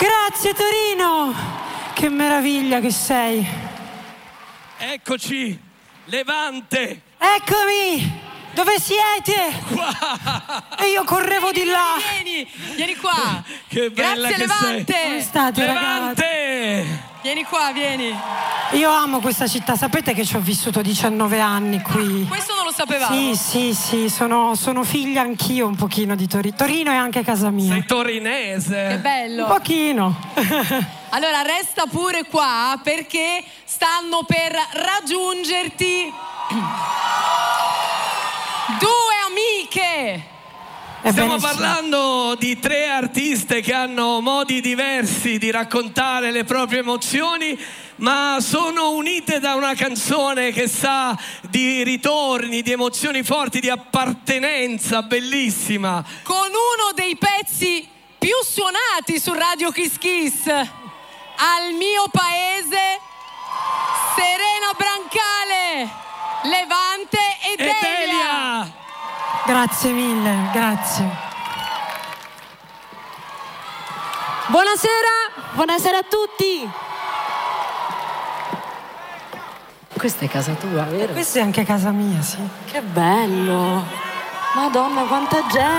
Grazie Torino, che meraviglia che sei. Eccoci, Levante. Eccomi, dove siete? Qua. E io correvo di là. Vieni qua. Che bella. Grazie che Levante. sei. Come state Levante. ragazzi? Vieni qua, vieni. Io amo questa città, sapete che ci ho vissuto 19 anni qui. Questo non lo sapevamo. Sì, sono figlia anch'io un pochino di Torino. Torino è anche casa mia. Sei torinese. Che bello. Un pochino. Allora resta pure qua perché stanno per raggiungerti due amiche. Stiamo parlando di tre artiste che hanno modi diversi di raccontare le proprie emozioni, ma sono unite da una canzone che sa di ritorni, di emozioni forti, di appartenenza bellissima. Con uno dei pezzi più suonati su Radio Kiss Kiss, Al mio paese, Serena Brancale, Levante e Delia. Grazie mille, grazie. Buonasera a tutti. Questa è casa tua, vero? Questa è anche casa mia, sì. Che bello. Madonna, quanta gente.